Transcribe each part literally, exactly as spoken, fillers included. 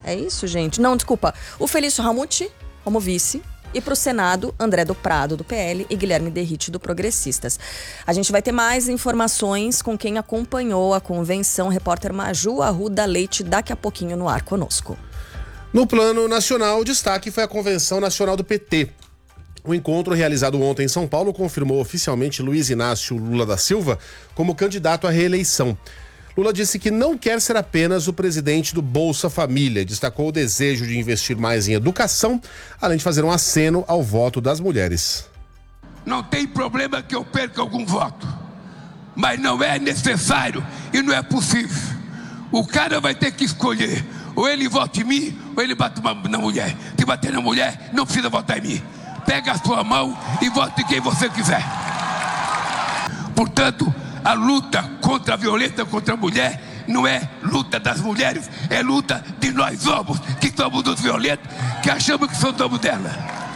É isso, gente? Não, desculpa. O Felício Ramute, como vice. E para o Senado, André do Prado, do P L, e Guilherme Derrite, do Progressistas. A gente vai ter mais informações com quem acompanhou a convenção, repórter Maju Arruda Leite, daqui a pouquinho no ar conosco. No plano nacional, o destaque foi a Convenção Nacional do P T. O encontro realizado ontem em São Paulo confirmou oficialmente Luiz Inácio Lula da Silva como candidato à reeleição. Lula disse que não quer ser apenas o presidente do Bolsa Família. Destacou o desejo de investir mais em educação, além de fazer um aceno ao voto das mulheres. Não tem problema que eu perca algum voto, mas não é necessário e não é possível. O cara vai ter que escolher, ou ele vota em mim, ou ele bate na mulher. Se bater na mulher, não precisa votar em mim. Pega a sua mão e vote em quem você quiser. Portanto, a luta contra a violência contra a mulher não é luta das mulheres, é luta de nós homens, que somos os violentos, que achamos que somos dela.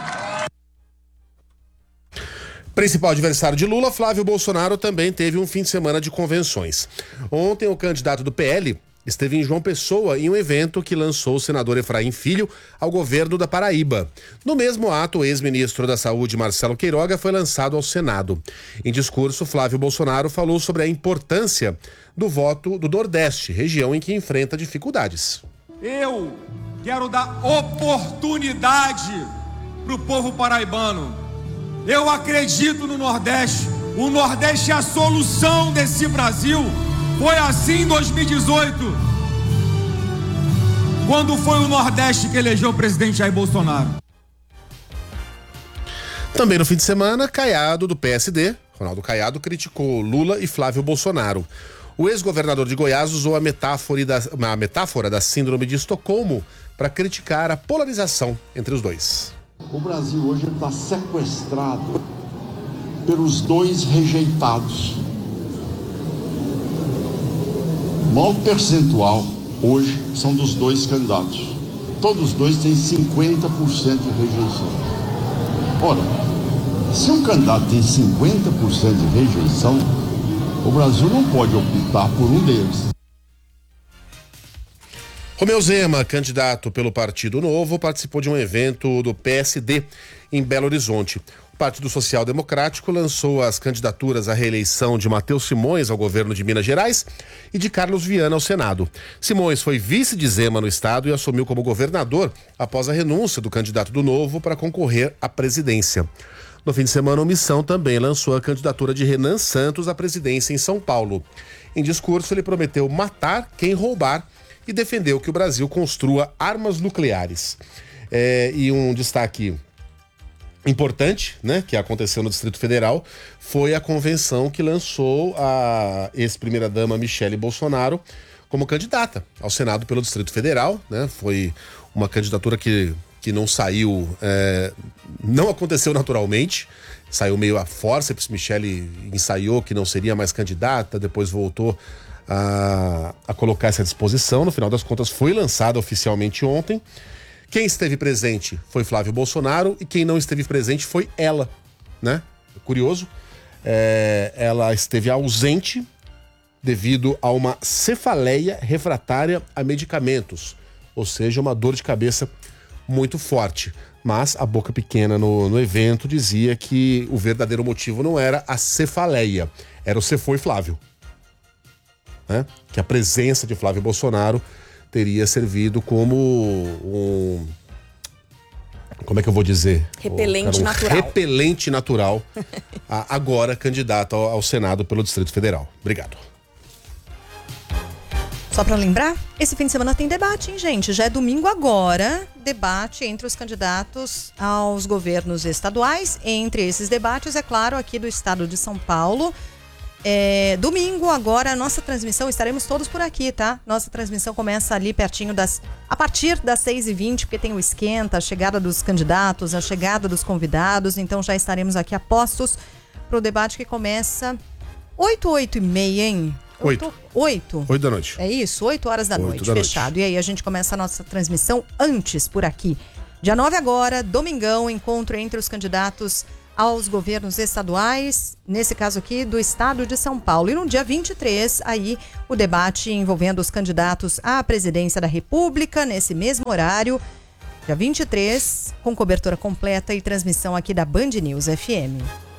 Principal adversário de Lula, Flávio Bolsonaro, também teve um fim de semana de convenções. Ontem, o candidato do P L esteve em João Pessoa em um evento que lançou o senador Efraim Filho ao governo da Paraíba. No mesmo ato, o ex-ministro da Saúde, Marcelo Queiroga, foi lançado ao Senado. Em discurso, Flávio Bolsonaro falou sobre a importância do voto do Nordeste, região em que enfrenta dificuldades. Eu quero dar oportunidade para o povo paraibano. Eu acredito no Nordeste. O Nordeste é a solução desse Brasil. Foi assim em dois mil e dezoito, quando foi o Nordeste que elegeu o presidente Jair Bolsonaro. Também no fim de semana, Caiado, do P S D, Ronaldo Caiado, criticou Lula e Flávio Bolsonaro. O ex-governador de Goiás usou a metáfora da, a metáfora da síndrome de Estocolmo para criticar a polarização entre os dois. O Brasil hoje está sequestrado pelos dois rejeitados. O maior percentual hoje são dos dois candidatos. Todos os dois têm cinquenta por cento de rejeição. Ora, se um candidato tem cinquenta por cento de rejeição, o Brasil não pode optar por um deles. Romeu Zema, candidato pelo Partido Novo, participou de um evento do P S D em Belo Horizonte. O Partido Social Democrático lançou as candidaturas à reeleição de Matheus Simões ao governo de Minas Gerais e de Carlos Viana ao Senado. Simões foi vice de Zema no estado e assumiu como governador após a renúncia do candidato do Novo para concorrer à presidência. No fim de semana, a Missão também lançou a candidatura de Renan Santos à presidência em São Paulo. Em discurso, ele prometeu matar quem roubar e defendeu que o Brasil construa armas nucleares. É, e um destaque importante, né, que aconteceu no Distrito Federal, foi a convenção que lançou a ex-primeira-dama Michele Bolsonaro como candidata ao Senado pelo Distrito Federal, né? Foi uma candidatura que, que não saiu, é, não aconteceu naturalmente, saiu meio a forceps. Michele ensaiou que não seria mais candidata, depois voltou a, a colocar essa disposição. No final das contas, foi lançada oficialmente ontem. Quem esteve presente foi Flávio Bolsonaro e quem não esteve presente foi ela, né? Curioso, é, ela esteve ausente devido a uma cefaleia refratária a medicamentos, ou seja, uma dor de cabeça muito forte. Mas a boca pequena no, no evento dizia que o verdadeiro motivo não era a cefaleia, era o "cê foi, Flávio", né? Que a presença de Flávio Bolsonaro teria servido como um... Como é que eu vou dizer? Repelente um natural. Repelente natural, a, agora candidato ao, ao Senado pelo Distrito Federal. Obrigado. Só para lembrar, esse fim de semana tem debate, hein, gente? Já é domingo agora, debate entre os candidatos aos governos estaduais. Entre esses debates, é claro, aqui do estado de São Paulo. É, domingo, agora, a nossa transmissão, estaremos todos por aqui, tá? Nossa transmissão começa ali pertinho das... A partir das seis e vinte, porque tem o esquenta, a chegada dos candidatos, a chegada dos convidados. Então já estaremos aqui a postos pro debate que começa oito, oito e meia, hein? Oito. Oito? Oito da noite. É isso? Oito horas da Oito noite, da fechado. noite. E aí a gente começa a nossa transmissão antes por aqui. Dia nove agora, domingão, encontro entre os candidatos aos governos estaduais, nesse caso aqui do estado de São Paulo. E no dia vinte e três, aí o debate envolvendo os candidatos à presidência da República, nesse mesmo horário, dia vinte e três, com cobertura completa e transmissão aqui da Band News F M.